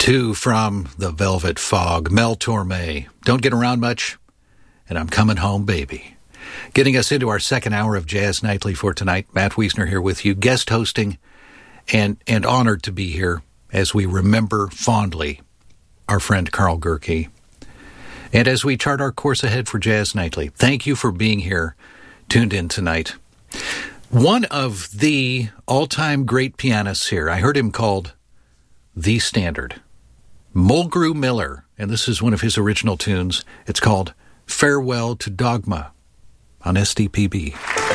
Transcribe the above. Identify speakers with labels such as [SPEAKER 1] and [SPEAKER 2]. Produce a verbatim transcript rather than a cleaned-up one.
[SPEAKER 1] Two from the Velvet Fog, Mel Torme. Don't get around much, and I'm coming home, baby. Getting us into our second hour of Jazz Nightly for tonight. Matt Wiesner here with you, guest hosting, and, and honored to be here as we remember fondly our friend Carl Gurke. And as we chart our course ahead for Jazz Nightly, thank you for being here, tuned in tonight. One of the all-time great pianists here, I heard him called the Standard, Mulgrew Miller, and this is one of his original tunes. It's called Farewell to Dogma on S D P B.